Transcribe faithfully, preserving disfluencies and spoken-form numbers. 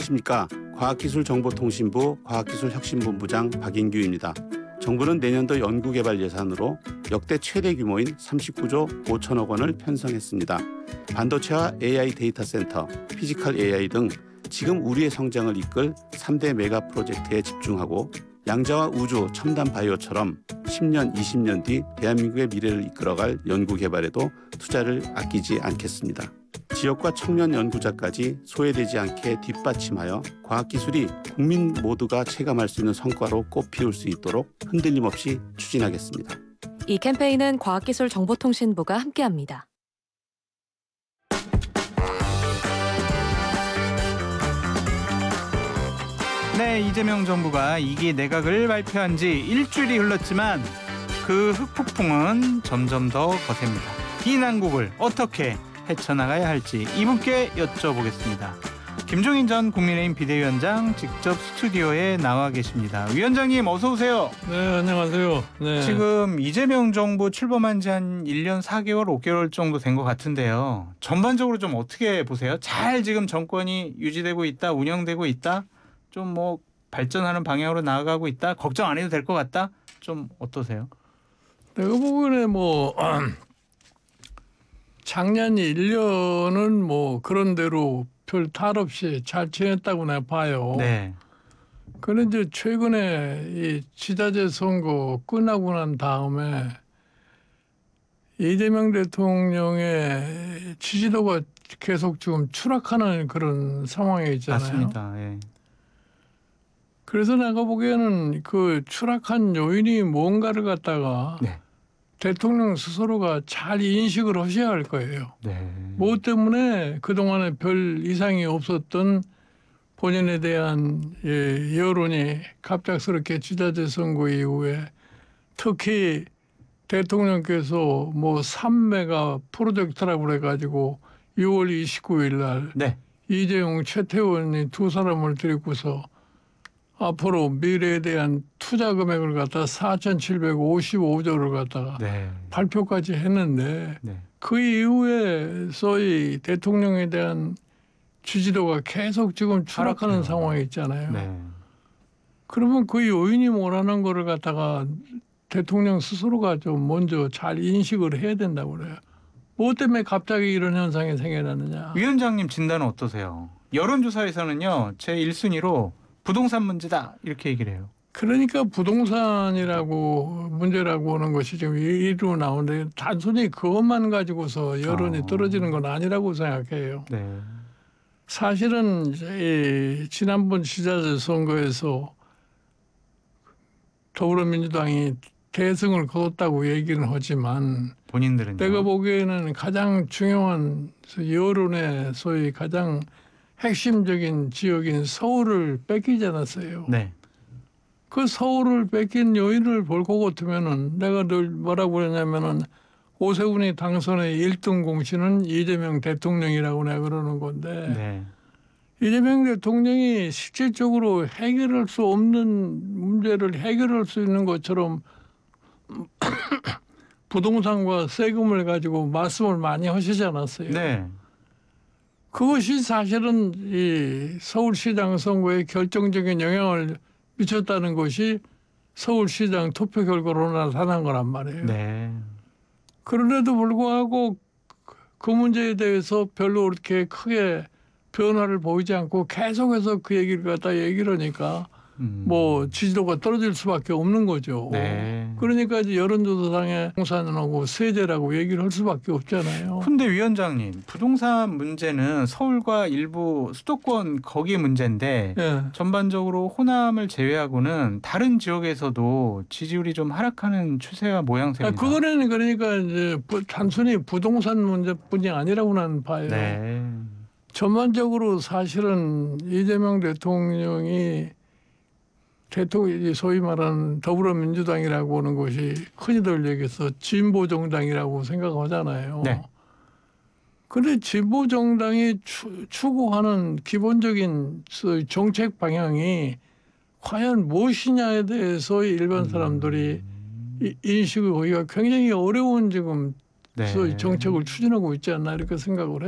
안녕하십니까. 과학기술정보통신부 과학기술혁신본부장 박인규입니다. 정부는 내년도 연구개발 예산으로 역대 최대 규모인 삼십구조 오천억 원을 편성했습니다. 반도체와 에이아이 데이터 센터, 피지컬 에이아이 등 지금 우리의 성장을 이끌 삼 대 메가 프로젝트에 집중하고 양자와 우주, 첨단 바이오처럼 십 년, 이십 년 뒤 대한민국의 미래를 이끌어갈 연구개발에도 투자를 아끼지 않겠습니다. 지역과 청년 연구자까지 소외되지 않게 뒷받침하여 과학기술이 국민 모두가 체감할 수 있는 성과로 꽃피울 수 있도록 흔들림 없이 추진하겠습니다. 이 캠페인은 과학기술정보통신부가 함께합니다. 네, 이재명 정부가 이 기 내각을 발표한 지 일주일이 흘렀지만 그 흑폭풍은 점점 더 거셉니다. 이 난국을 어떻게 헤쳐나가야 할지 이분께 여쭤보겠습니다. 김종인 전 국민의힘 비대위원장 직접 스튜디오에 나와 계십니다. 위원장님 어서 오세요. 네, 안녕하세요. 네. 지금 이재명 정부 출범한 지 한 일 년 사 개월, 오 개월 정도 된 것 같은데요. 전반적으로 좀 어떻게 보세요? 잘 지금 정권이 유지되고 있다, 운영되고 있다, 좀 뭐 발전하는 방향으로 나아가고 있다, 걱정 안 해도 될 것 같다, 좀 어떠세요? 내가 보기에는 뭐 작년 일 년은 뭐 그런 대로 별 탈 없이 잘 지냈다고 내가 봐요. 네. 그런데 이제 최근에 이 지자체 선거 끝나고 난 다음에 이재명 대통령의 지지도가 계속 지금 추락하는 그런 상황에 있잖아요. 맞습니다. 예. 그래서 내가 보기에는 그 추락한 요인이 뭔가를 갖다가 네. 대통령 스스로가 잘 인식을 하셔야 할 거예요. 네. 뭐 때문에 그동안에 별 이상이 없었던 본인에 대한 예, 여론이 갑작스럽게 지자체 선거 이후에 특히 대통령께서 뭐 삼 메가 프로젝트라고 그래가지고 유월 이십구일 날 네. 이재용, 최태원이 두 사람을 데리고서 앞으로 미래에 대한 투자 금액을 갖다 사천칠백오십오조를 갖다가 네. 발표까지 했는데 네. 그 이후에 소위 대통령에 대한 지지도가 계속 지금 추락하는 하락해요. 상황이 있잖아요. 네. 그러면 그 요인이 뭐라는 거를 갖다가 대통령 스스로가 좀 먼저 잘 인식을 해야 된다고 그래요. 뭐 때문에 갑자기 이런 현상이 생겨났느냐. 위원장님 진단은 어떠세요? 여론조사에서는요, 제 일 순위로 부동산 문제다 이렇게 얘기를 해요. 그러니까 부동산이라고 문제라고 하는 것이 지금 이리로 나오는데 단순히 그것만 가지고서 여론이 어. 떨어지는 건 아니라고 생각해요. 네. 사실은 이 지난번 지자체 선거에서 더불어민주당이 대승을 거뒀다고 얘기는 하지만 본인들은요? 내가 보기에는 가장 중요한 여론의 소위 가장 핵심적인 지역인 서울을 뺏기지 않았어요. 네. 그 서울을 뺏긴 요인을 볼 것 같으면은 내가 늘 뭐라고 그러냐면은 오세훈이 당선의 일 등 공신은 이재명 대통령이라고 내가 그러는 건데 네. 이재명 대통령이 실질적으로 해결할 수 없는 문제를 해결할 수 있는 것처럼 부동산과 세금을 가지고 말씀을 많이 하시지 않았어요. 네. 그것이 사실은 이 서울시장 선거에 결정적인 영향을 미쳤다는 것이 서울시장 투표 결과로 나타난 거란 말이에요. 네. 그런데도 불구하고 그 문제에 대해서 별로 그렇게 크게 변화를 보이지 않고 계속해서 그 얘기를 갖다 얘기를 하니까 음. 뭐 지지도가 떨어질 수밖에 없는 거죠. 네. 그러니까 이제 여론조사상에 부동산하고 세제라고 얘기를 할 수밖에 없잖아요. 근데 위원장님, 부동산 문제는 서울과 일부 수도권 거기 문제인데 예. 전반적으로 호남을 제외하고는 다른 지역에서도 지지율이 좀 하락하는 추세와 모양새입니다. 그거는 그러니까 이제 단순히 부동산 문제뿐이 아니라고 나는 봐요. 네. 전반적으로 사실은 이재명 대통령이 대통령이 소위 말하는 더불어민주당이라고 하는 것이 흔히들 얘기해서 진보정당이라고 생각하잖아요. 네. 그런데 진보정당이 추, 추구하는 기본적인 정책 방향이 과연 무엇이냐에 대해서 일반 사람들이 음. 인식을 하기가 굉장히 어려운 지금 네. 정책을 추진하고 있지 않나 이렇게 생각을 해요.